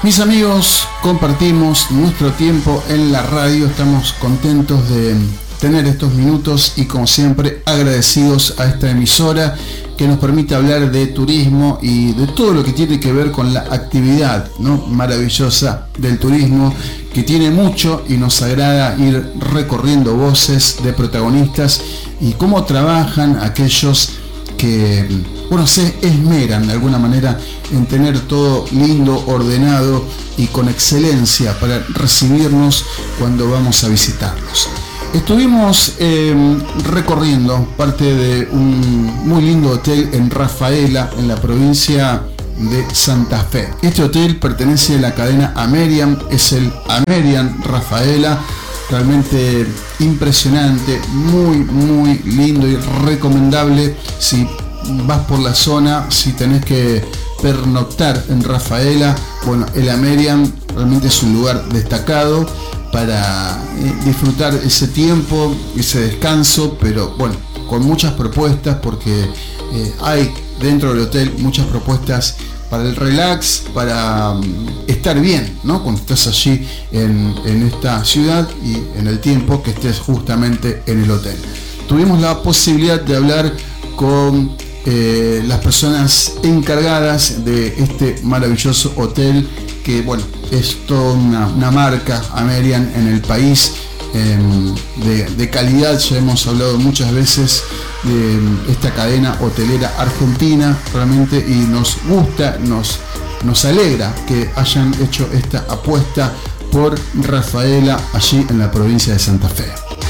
Mis amigos, compartimos nuestro tiempo en la radio, estamos contentos de tener estos minutos y como siempre agradecidos a esta emisora que nos permite hablar de turismo y de todo lo que tiene que ver con la actividad, ¿no?, maravillosa del turismo, que tiene mucho y nos agrada ir recorriendo voces de protagonistas y cómo trabajan aquellos que, bueno, se esmeran de alguna manera en tener todo lindo, ordenado y con excelencia para recibirnos cuando vamos a visitarlos. Estuvimos recorriendo parte de un muy lindo hotel en Rafaela, en la provincia de Santa Fe. Este hotel pertenece a la cadena Amerian, es el Amerian Rafaela, realmente impresionante, muy lindo y recomendable si vas por la zona, si tenés que pernoctar en Rafaela. Bueno, el Amerian realmente es un lugar destacado para disfrutar ese tiempo, ese descanso, pero bueno, con muchas propuestas, porque hay dentro del hotel muchas propuestas para el relax, para estar bien, ¿no?, cuando estás allí en esta ciudad y en el tiempo que estés justamente en el hotel. Tuvimos la posibilidad de hablar con las personas encargadas de este maravilloso hotel, que bueno, es toda una marca Amerian en el país, de calidad. Ya hemos hablado muchas veces de esta cadena hotelera argentina realmente, y nos gusta, nos alegra que hayan hecho esta apuesta por Rafaela allí en la provincia de Santa Fe.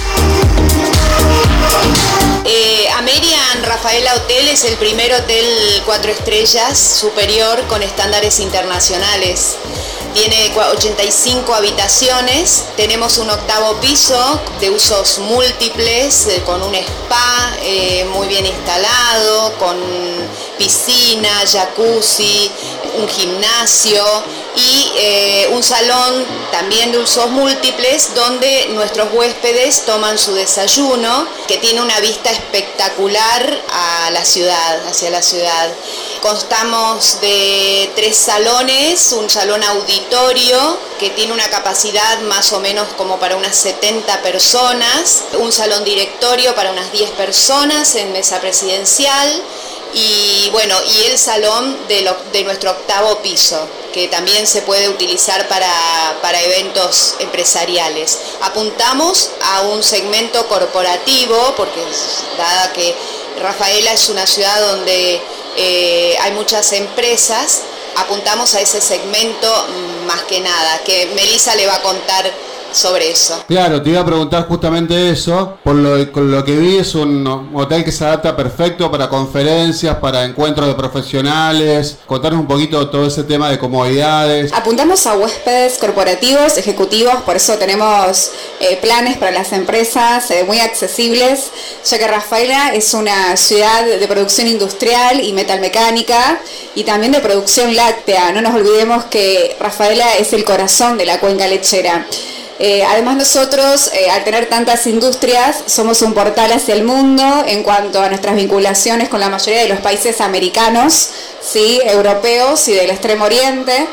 Amerian Rafaela Hotel es el primer hotel 4 estrellas superior con estándares internacionales. Tiene 85 habitaciones, tenemos un 8º piso de usos múltiples, con un spa muy bien instalado, con piscina, jacuzzi, un gimnasio y un salón también de usos múltiples donde nuestros huéspedes toman su desayuno, que tiene una vista espectacular a la ciudad, hacia la ciudad. Constamos de 3 salones, un salón auditorio que tiene una capacidad más o menos como para unas 70 personas, un salón directorio para unas 10 personas en mesa presidencial, y bueno, y el salón de nuestro 8º piso, que también se puede utilizar para eventos empresariales. Apuntamos a un segmento corporativo, porque dada que Rafaela es una ciudad donde hay muchas empresas, apuntamos a ese segmento más que nada, que Melissa le va a contar sobre eso. Claro, te iba a preguntar justamente eso. Con lo que vi, es un hotel que se adapta perfecto para conferencias, para encuentros de profesionales. Contanos un poquito todo ese tema de comodidades. Apuntamos a huéspedes corporativos, ejecutivos, por eso tenemos planes para las empresas muy accesibles, ya que Rafaela es una ciudad de producción industrial y metalmecánica y también de producción láctea. No nos olvidemos que Rafaela es el corazón de la cuenca lechera. Además nosotros, al tener tantas industrias, somos un portal hacia el mundo en cuanto a nuestras vinculaciones con la mayoría de los países americanos, ¿sí?, europeos y del Extremo Oriente.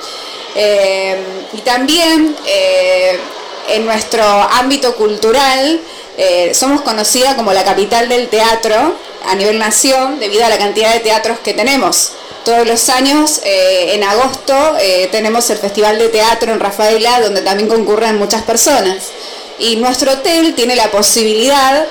Y también en nuestro ámbito cultural somos conocida como la capital del teatro a nivel nación, debido a la cantidad de teatros que tenemos. Todos los años, en agosto, tenemos el Festival de Teatro en Rafaela, donde también concurren muchas personas. Y nuestro hotel tiene la posibilidad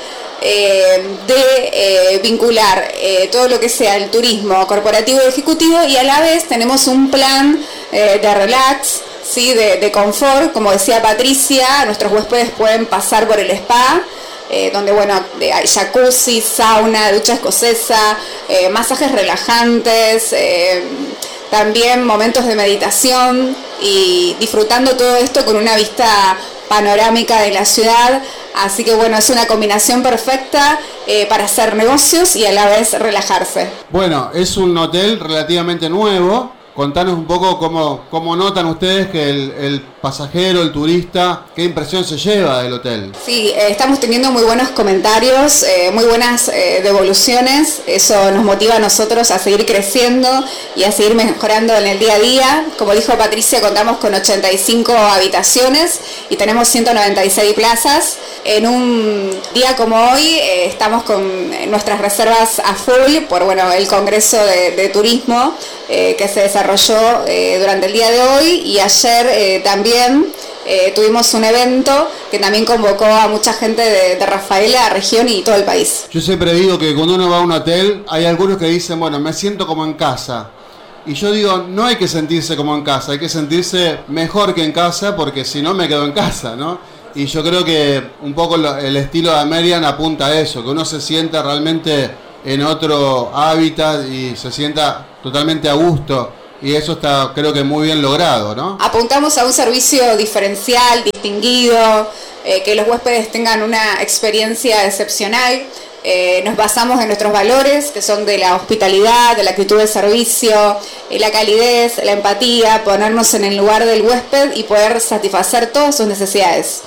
de vincular todo lo que sea el turismo corporativo y ejecutivo, y a la vez tenemos un plan de relax, ¿sí?, de confort. Como decía Patricia, nuestros huéspedes pueden pasar por el spa, donde bueno, hay jacuzzi, sauna, ducha escocesa, masajes relajantes, también momentos de meditación, y disfrutando todo esto con una vista panorámica de la ciudad. Así que bueno, es una combinación perfecta para hacer negocios y a la vez relajarse. Bueno, es un hotel relativamente nuevo. Contanos un poco cómo notan ustedes que el pasajero, el turista, ¿qué impresión se lleva del hotel? Sí, estamos teniendo muy buenos comentarios, muy buenas devoluciones. Eso nos motiva a nosotros a seguir creciendo y a seguir mejorando en el día a día. Como dijo Patricia, contamos con 85 habitaciones y tenemos 196 plazas. En un día como hoy estamos con nuestras reservas a full por el Congreso de Turismo que se desarrolló durante el día de hoy, y ayer también tuvimos un evento que también convocó a mucha gente de Rafaela, región y todo el país. Yo siempre digo que cuando uno va a un hotel hay algunos que dicen, bueno, me siento como en casa. Y yo digo, no hay que sentirse como en casa, hay que sentirse mejor que en casa, porque si no me quedo en casa, ¿no? Y yo creo que un poco el estilo de Amerian apunta a eso, que uno se sienta realmente en otro hábitat y se sienta totalmente a gusto. Y eso está, creo que muy bien logrado, ¿no? Apuntamos a un servicio diferencial, distinguido, que los huéspedes tengan una experiencia excepcional. Nos basamos en nuestros valores, que son de la hospitalidad, de la actitud de servicio, la calidez, la empatía, ponernos en el lugar del huésped y poder satisfacer todas sus necesidades.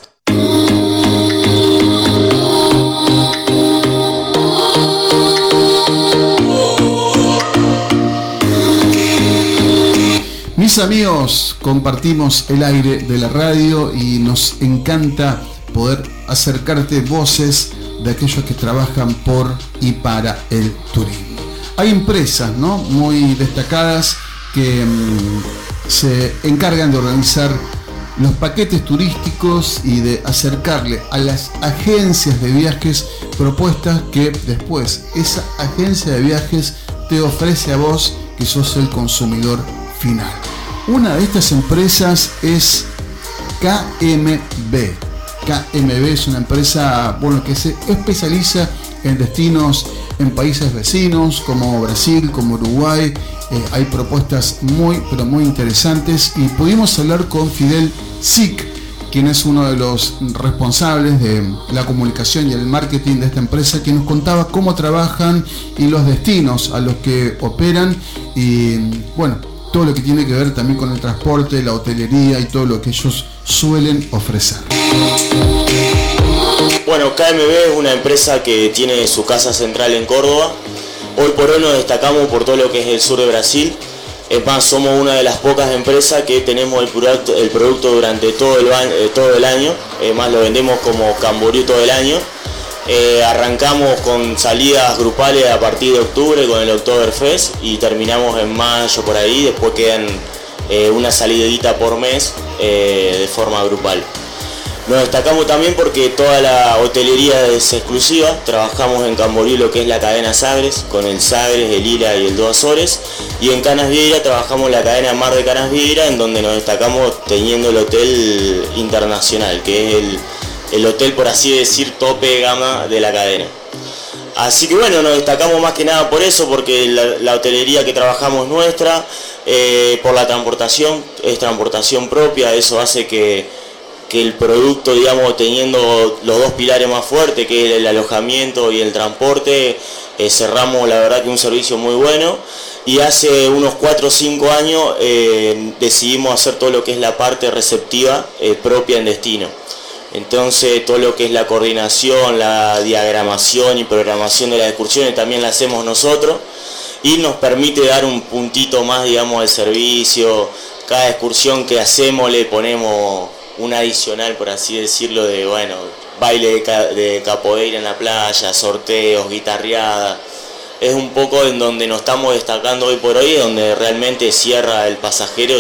Mis amigos, compartimos el aire de la radio y nos encanta poder acercarte voces de aquellos que trabajan por y para el turismo. Hay empresas, ¿no?, muy destacadas que se encargan de organizar los paquetes turísticos y de acercarle a las agencias de viajes propuestas que después esa agencia de viajes te ofrece a vos, que sos el consumidor final. Una de estas empresas es KMB. KMB es una empresa que se especializa en destinos en países vecinos como Brasil, como Uruguay. Hay propuestas muy interesantes, y pudimos hablar con Fidel Sic, quien es uno de los responsables de la comunicación y el marketing de esta empresa, que nos contaba cómo trabajan y los destinos a los que operan, y todo lo que tiene que ver también con el transporte, la hotelería y todo lo que ellos suelen ofrecer. Bueno, KMB es una empresa que tiene su casa central en Córdoba. Hoy por hoy nos destacamos por todo lo que es el sur de Brasil. Es más, somos una de las pocas empresas que tenemos el producto durante todo el año. Es más, lo vendemos como Camboriú todo el año. Arrancamos con salidas grupales a partir de octubre con el Oktoberfest y terminamos en mayo por ahí. Después quedan una salidita por mes de forma grupal. Nos destacamos también porque toda la hotelería es exclusiva. Trabajamos en Camboriú lo que es la cadena Sagres, con el Sagres, el Lira y el Dos Azores. Y en Canas Vieira trabajamos la cadena Mar de Canas Vieira, en donde nos destacamos teniendo el hotel internacional, que es el hotel, por así decir, tope de gama de la cadena. Así que nos destacamos más que nada por eso, porque la hotelería que trabajamos es nuestra, por la transportación, es transportación propia. Eso hace que el producto, digamos, teniendo los dos pilares más fuertes, que es el alojamiento y el transporte, cerramos la verdad que un servicio muy bueno. Y hace unos 4 o 5 años decidimos hacer todo lo que es la parte receptiva propia en destino. Entonces todo lo que es la coordinación, la diagramación y programación de las excursiones también la hacemos nosotros, y nos permite dar un puntito más, digamos, al servicio. Cada excursión que hacemos le ponemos un adicional, por así decirlo, de baile de capoeira en la playa, sorteos, guitarreada. Es un poco en donde nos estamos destacando hoy por hoy, donde realmente cierra el pasajero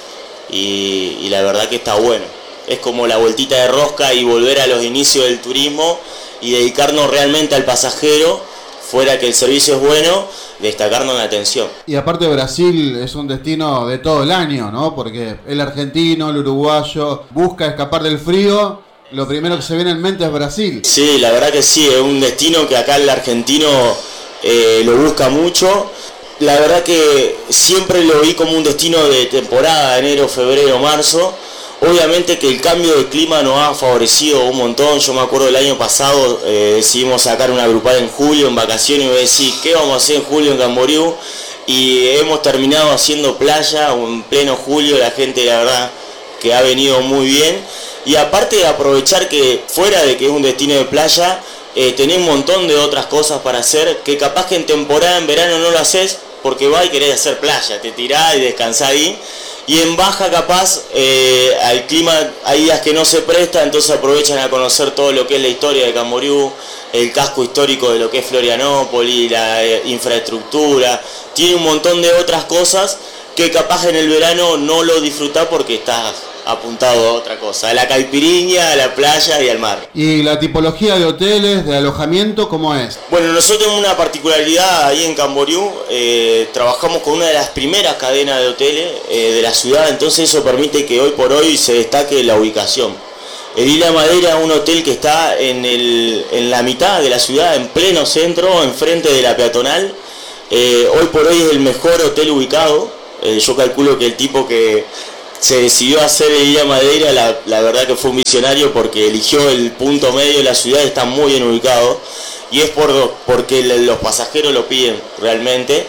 y la verdad que está bueno. Es como la vueltita de rosca y volver a los inicios del turismo y dedicarnos realmente al pasajero, fuera que el servicio es bueno, destacarnos en la atención. Y aparte Brasil es un destino de todo el año, ¿no? Porque el argentino, el uruguayo, busca escapar del frío, lo primero que se viene en mente es Brasil. Sí, la verdad que sí, es un destino que acá el argentino lo busca mucho. La verdad que siempre lo vi como un destino de temporada, enero, febrero, marzo. Obviamente que el cambio de clima nos ha favorecido un montón. Yo me acuerdo del año pasado decidimos sacar una grupal en julio, en vacaciones, y me decís, ¿qué vamos a hacer en julio en Camboriú? Y hemos terminado haciendo playa en pleno julio. La gente, la verdad, que ha venido muy bien. Y aparte de aprovechar que fuera de que es un destino de playa, tenés un montón de otras cosas para hacer que capaz que en temporada, en verano no lo haces porque vas y querés hacer playa, te tirás y descansás ahí. Y en baja capaz, al clima hay días que no se presta, entonces aprovechan a conocer todo lo que es la historia de Camboriú, el casco histórico de lo que es Florianópolis, la infraestructura. Tiene un montón de otras cosas que capaz en el verano no lo disfrutás porque estás apuntado a otra cosa, a la caipirinha, a la playa y al mar. ¿Y la tipología de hoteles, de alojamiento, cómo es? Bueno, nosotros tenemos una particularidad ahí en Camboriú, trabajamos con una de las primeras cadenas de hoteles de la ciudad, entonces eso permite que hoy por hoy se destaque la ubicación. El Isla Madera es un hotel que está en la mitad de la ciudad, en pleno centro, enfrente de la peatonal. Hoy por hoy es el mejor hotel ubicado. Yo calculo que el tipo que se decidió hacer el Isla Madera, la verdad que fue un visionario porque eligió el punto medio de la ciudad, está muy bien ubicado. Y es porque los pasajeros lo piden realmente.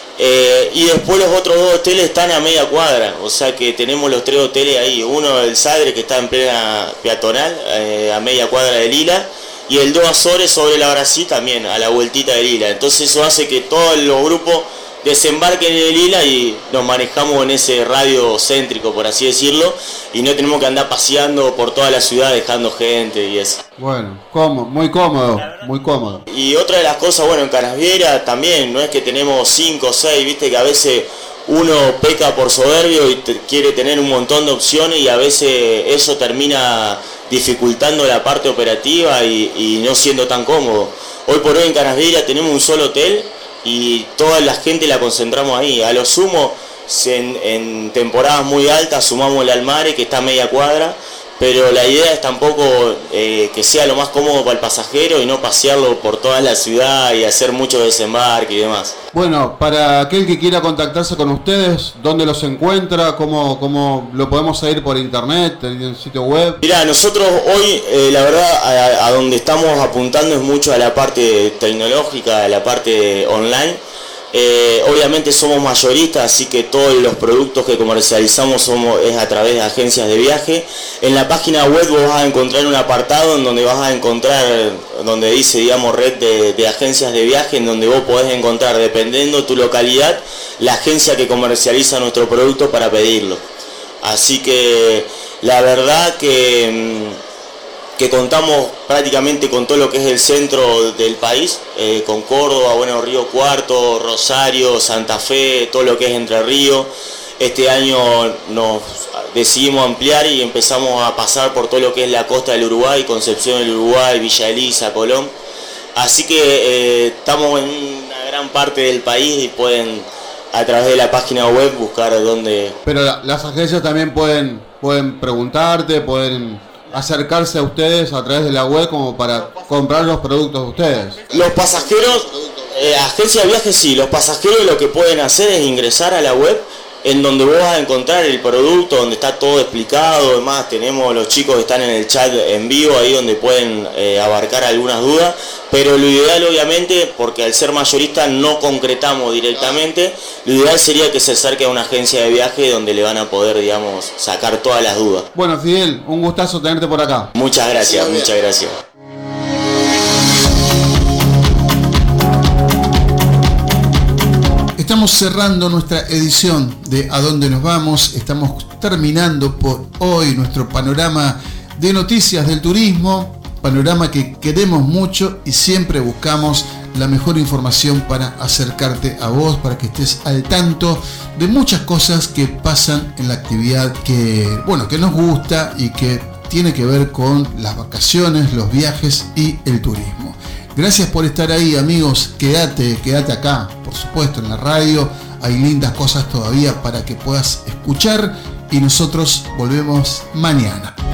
Y después los otros dos hoteles están a media cuadra, o sea que tenemos los 3 hoteles ahí. Uno, el Sadre, que está en plena peatonal, a media cuadra del Lila, y el 2 Azores sobre la Brasil también, a la vueltita del Lila. Entonces eso hace que todos los grupos desembarquen en el Lila y nos manejamos en ese radio céntrico, por así decirlo, y no tenemos que andar paseando por toda la ciudad dejando gente y eso. Bueno, muy cómodo, muy cómodo. Y otra de las cosas, bueno, en Canasviera también, no es que tenemos 5 o 6, viste que a veces uno peca por soberbio y quiere tener un montón de opciones y a veces eso termina dificultando la parte operativa y no siendo tan cómodo. Hoy por hoy en Canasviera tenemos un solo hotel y toda la gente la concentramos ahí. A lo sumo, en temporadas muy altas sumamos el Almare, que está a media cuadra, pero la idea es tampoco que sea lo más cómodo para el pasajero y no pasearlo por toda la ciudad y hacer mucho desembarque y demás. Bueno, para aquel que quiera contactarse con ustedes, ¿dónde los encuentra? ¿Cómo lo podemos seguir por internet, en el sitio web? Mirá, nosotros hoy, la verdad, a donde estamos apuntando es mucho a la parte tecnológica, a la parte online. Obviamente somos mayoristas, así que todos los productos que comercializamos es a través de agencias de viaje. En la página web vos vas a encontrar un apartado en donde vas a encontrar, donde dice, digamos, red de agencias de viaje, en donde vos podés encontrar, dependiendo tu localidad, la agencia que comercializa nuestro producto para pedirlo. Así que la verdad que contamos prácticamente con todo lo que es el centro del país, con Córdoba, bueno, Río Cuarto, Rosario, Santa Fe, todo lo que es Entre Ríos. Este año nos decidimos ampliar y empezamos a pasar por todo lo que es la costa del Uruguay, Concepción del Uruguay, Villa Elisa, Colón. Así que estamos en una gran parte del país y pueden a través de la página web buscar dónde... Pero las agencias también pueden preguntarte, pueden acercarse a ustedes a través de la web como para comprar los productos de ustedes. Los pasajeros, agencia de viajes sí, los pasajeros lo que pueden hacer es ingresar a la web en donde vos vas a encontrar el producto, donde está todo explicado. Además tenemos los chicos que están en el chat en vivo, ahí donde pueden abarcar algunas dudas, pero lo ideal obviamente, porque al ser mayorista no concretamos directamente, lo ideal sería que se acerque a una agencia de viaje donde le van a poder, digamos, sacar todas las dudas. Bueno, Fidel, un gustazo tenerte por acá. Muchas gracias, muchas gracias. Estamos cerrando nuestra edición de ¿A dónde nos vamos? Estamos terminando por hoy nuestro panorama de noticias del turismo, panorama que queremos mucho y siempre buscamos la mejor información para acercarte a vos, para que estés al tanto de muchas cosas que pasan en la actividad que nos gusta y que tiene que ver con las vacaciones, los viajes y el turismo. Gracias por estar ahí, amigos. Quédate acá, por supuesto, en la radio. Hay lindas cosas todavía para que puedas escuchar y nosotros volvemos mañana.